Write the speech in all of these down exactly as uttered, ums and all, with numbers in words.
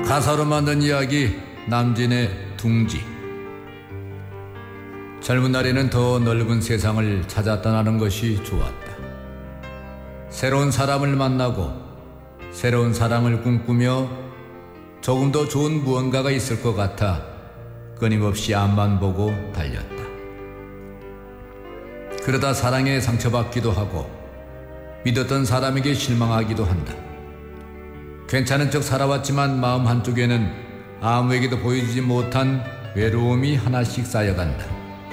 가사로 만든 이야기 남진의 둥지. 젊은 날에는 더 넓은 세상을 찾아 떠나는 것이 좋았다. 새로운 사람을 만나고 새로운 사랑을 꿈꾸며 조금 더 좋은 무언가가 있을 것 같아 끊임없이 앞만 보고 달렸다. 그러다 사랑에 상처받기도 하고 믿었던 사람에게 실망하기도 한다. 괜찮은 척 살아왔지만 마음 한쪽에는 아무에게도 보여주지 못한 외로움이 하나씩 쌓여간다.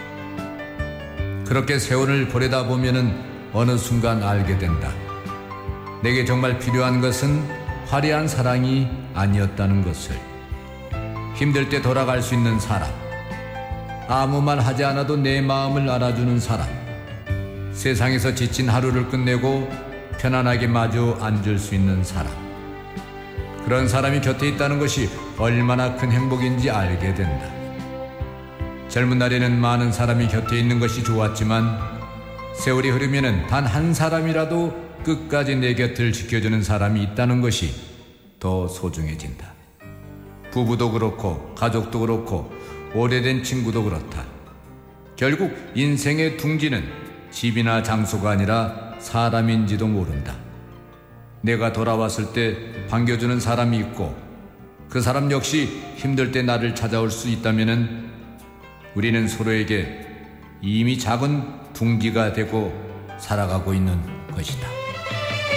그렇게 세월을 보내다 보면은 어느 순간 알게 된다. 내게 정말 필요한 것은 화려한 사랑이 아니었다는 것을. 힘들 때 돌아갈 수 있는 사람, 아무 말 하지 않아도 내 마음을 알아주는 사람, 세상에서 지친 하루를 끝내고 편안하게 마주 앉을 수 있는 사람, 그런 사람이 곁에 있다는 것이 얼마나 큰 행복인지 알게 된다. 젊은 날에는 많은 사람이 곁에 있는 것이 좋았지만 세월이 흐르면은 단 한 사람이라도 끝까지 내 곁을 지켜주는 사람이 있다는 것이 더 소중해진다. 부부도 그렇고 가족도 그렇고 오래된 친구도 그렇다. 결국 인생의 둥지는 집이나 장소가 아니라 사람인지도 모른다. 내가 돌아왔을 때 반겨주는 사람이 있고 그 사람 역시 힘들 때 나를 찾아올 수 있다면은 우리는 서로에게 이미 작은 둥지가 되고 살아가고 있는 것이다.